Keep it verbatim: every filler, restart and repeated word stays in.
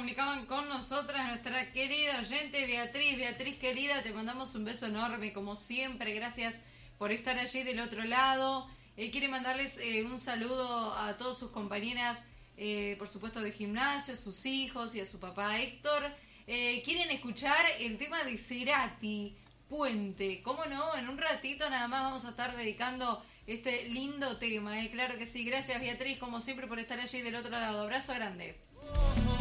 comunicaban con nosotras, nuestra querida oyente Beatriz. Beatriz querida, te mandamos un beso enorme, como siempre, gracias por estar allí del otro lado. Eh, quiere mandarles eh, un saludo a todas sus compañeras, eh, por supuesto de gimnasio, a sus hijos y a su papá Héctor. Eh, quieren escuchar el tema de Cerati, Puente. ¿Cómo no? En un ratito nada más vamos a estar dedicando este lindo tema. Eh. Claro que sí. Gracias Beatriz, como siempre, por estar allí del otro lado. Abrazo grande.